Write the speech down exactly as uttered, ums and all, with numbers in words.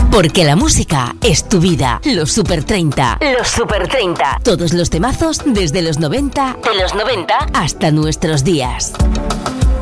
Porque la música es tu vida. Los Super treinta. Los Super treinta. Todos los temazos desde los noventa, de los noventa hasta nuestros días.